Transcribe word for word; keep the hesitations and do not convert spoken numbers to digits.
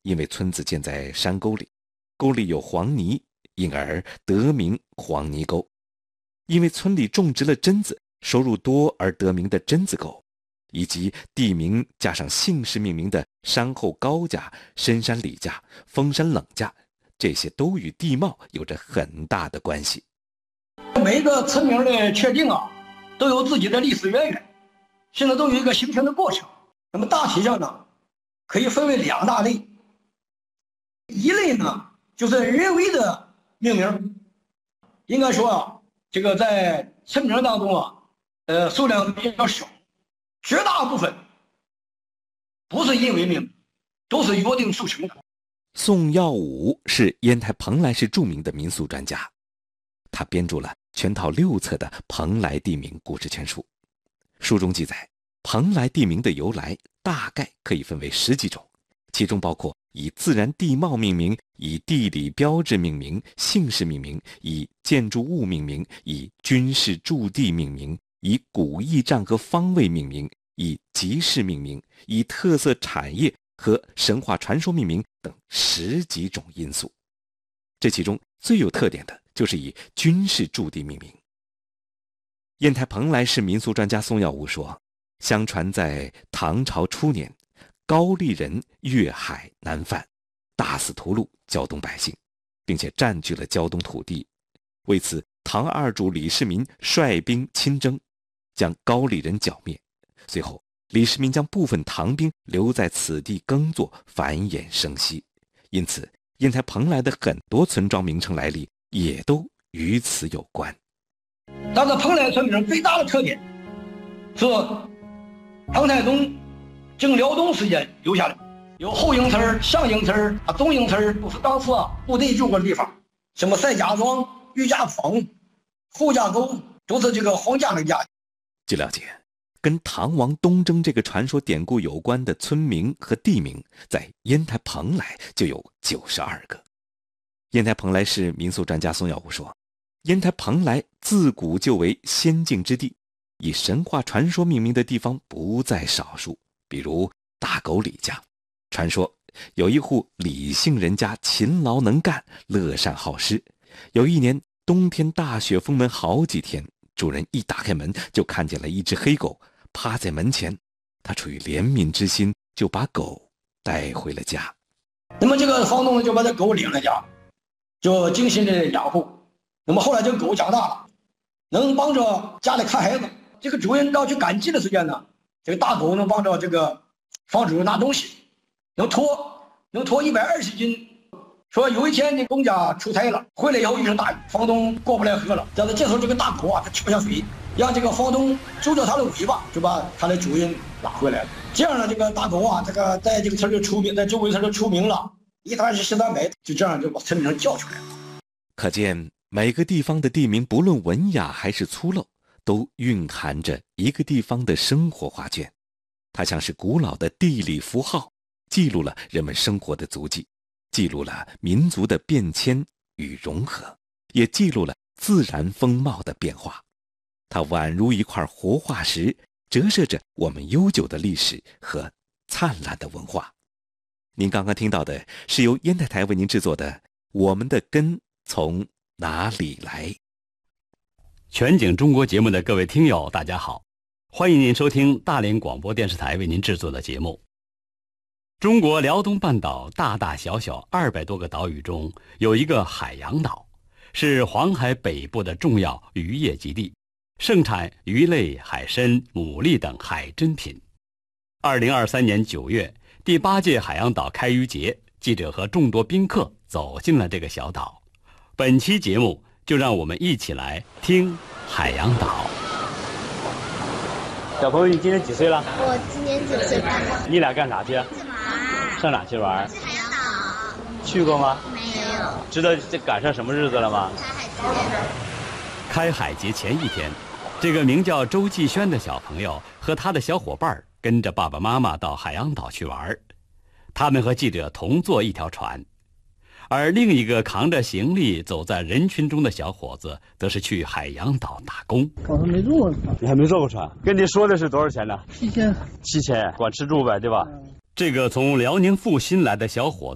因为村子建在山沟里，沟里有黄泥，因而得名黄泥沟。因为村里种植了榛子，收入多而得名的榛子沟，以及地名加上姓氏命名的山后高家、深山李家、峰山冷家，这些都与地貌有着很大的关系。 每一个村名的确定啊，都有自己的历史渊源，现在都有一个形成的过程。那么大体上呢，可以分为两大类。一类呢，就是人为的命名。应该说啊，这个在村名当中啊，呃，数量比较少，绝大部分不是因为命名，都是约定俗成的。 宋耀武是烟台蓬莱市著名的民俗专家，他编著了全套六册的《蓬莱地名故事全书》。书中记载，蓬莱地名的由来大概可以分为十几种，其中包括以自然地貌命名、以地理标志命名、姓氏命名、以建筑物命名、以军事驻地命名、以古驿站和方位命名、以集市命名、以特色产业和神话传说命名等十几种因素。这其中最有特点的就是以军事驻地命名。烟台蓬莱市民俗专家宋耀武说，相传在唐朝初年，高丽人越海南犯，大肆屠戮胶东百姓，并且占据了胶东土地。为此，唐二主李世民率兵亲征，将高丽人剿灭。随后，李世民将部分唐兵留在此地耕作，繁衍生息。因此，烟台蓬莱的很多村庄名称来历也都与此有关。 但是蓬莱村名最大的特点是唐太宗征辽东时间留下的，有后营村、上营村、啊中营村，都是当时啊部队住过的地方。什么赛家庄、玉家坊、后家沟，都是这个皇家的家。 据了解，跟唐王东征这个传说典故有关的村名和地名，在烟台蓬莱就有九十二个。烟台蓬莱市民俗专家宋耀武说，烟台蓬莱自古就为仙境之地，以神话传说命名的地方不在少数。比如大狗李家，传说有一户李姓人家勤劳能干，乐善好施。有一年冬天大雪封门好几天，主人一打开门就看见了一只黑狗趴在门前，他出于怜悯之心，就把狗带回了家。 那么这个房东就把这狗领了家，就精心的养护。那么后来这个狗长大了，能帮着家里看孩子。这个主人到去赶集的时间呢，这个大狗能帮着这个房主人拿东西，能拖能拖一百二十斤。说有一天这公家出差了，回来以后遇上大雨，房东过不来河了。但是这时候这个大狗啊，它跳下水，让这个房东揪着它的尾巴，就把它的主人拉回来了。这样呢，这个大狗啊，这个在这个村就出名，在周围村就出名了，一传十，十传百，就这样就把村名叫出来了。 可见每个地方的地名，不论文雅还是粗陋，都蕴含着一个地方的生活画卷。它像是古老的地理符号，记录了人们生活的足迹，记录了民族的变迁与融合，也记录了自然风貌的变化。它宛如一块活化石，折射着我们悠久的历史和灿烂的文化。您刚刚听到的是由烟台台为您制作的《我们的根从哪里来》。 全景中国节目的各位听友大家好，欢迎您收听大连广播电视台为您制作的节目。中国辽东半岛大大小小二百多个岛屿中，有一个海洋岛，是黄海北部的重要渔业基地，盛产鱼类、海参、牡蛎等海珍品。二零二三年九月，第八届海洋岛开渔节，记者和众多宾客走进了这个小岛。本期节目就让我们一起来听海洋岛。 小朋友，你今年几岁了？ 我今年九岁半。 你俩干啥去？ 去玩。 上哪去玩？ 海洋岛。 去过吗？ 没有。 知道这赶上什么日子了吗？ 开海节前一天，这个名叫周继轩的小朋友和他的小伙伴跟着爸爸妈妈到海洋岛去玩。他们和记者同坐一条船，而另一个扛着行李走在人群中的小伙子则是去海洋岛打工。 我还没坐过船。 你还没坐过船？跟你说的是多少钱呢？ 七千。 七千，管吃住呗，对吧？ 这个从辽宁阜新来的小伙